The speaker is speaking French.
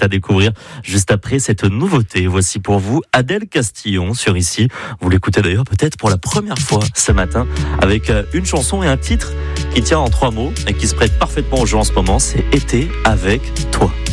à découvrir juste après cette nouveauté. Voici pour vous Adèle Castillon sur Ici. Vous l'écoutez d'ailleurs peut-être pour la première fois ce matin avec une chanson et un titre qui tient en 3 mots et qui se prête parfaitement au jeu en ce moment. C'est Été avec toi.